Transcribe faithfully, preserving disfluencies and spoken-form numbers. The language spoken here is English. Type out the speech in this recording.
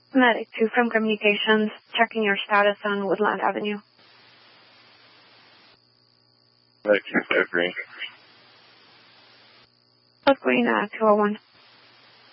Medic two from Communications, checking your status on Woodland Avenue. Medic two, five green. South Green, uh, two oh one.